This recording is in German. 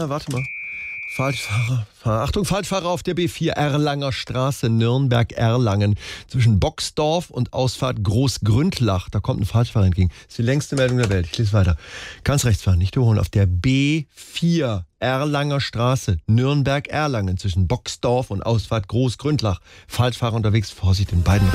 warte mal. Falschfahrer. Achtung, Falschfahrer auf der B4 Erlanger Straße, Nürnberg-Erlangen. Zwischen Boxdorf und Ausfahrt Großgründlach. Da kommt ein Falschfahrer entgegen. Das ist die längste Meldung der Welt. Ich lese weiter. Ganz rechts fahren, nicht überholen. Auf der B4 Erlanger Straße, Nürnberg-Erlangen. Zwischen Boxdorf und Ausfahrt Großgründlach. Falschfahrer unterwegs. Vorsicht in beiden Richtungen.